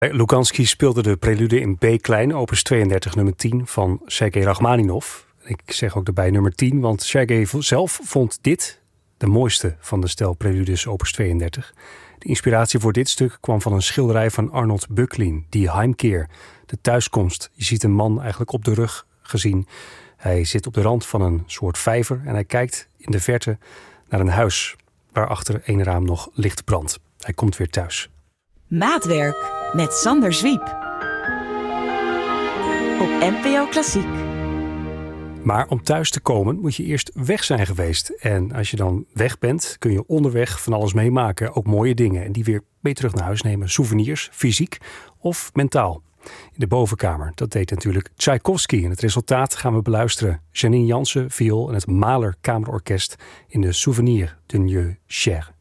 Luganski speelde de prelude in B-klein, opus 32, nummer 10 van Sergei Rachmaninov. Ik zeg ook erbij nummer 10, want Sergei zelf vond dit de mooiste van de stel preludes opus 32. De inspiratie voor dit stuk kwam van een schilderij van Arnold Böcklin, Die Heimkeer, de thuiskomst. Je ziet een man eigenlijk op de rug gezien. Hij zit op de rand van een soort vijver en hij kijkt in de verte naar een huis waarachter één raam nog licht brandt. Hij komt weer thuis. Maatwerk met Sander Zwiep. Op NPO Klassiek. Maar om thuis te komen moet je eerst weg zijn geweest. En als je dan weg bent, kun je onderweg van alles meemaken. Ook mooie dingen. En die weer mee terug naar huis nemen. Souvenirs, fysiek of mentaal. In de bovenkamer. Dat deed natuurlijk Tchaikovsky. En het resultaat gaan we beluisteren. Janine Jansen, viool en het Mahler Kamerorkest in de Souvenir d'un lieu cher.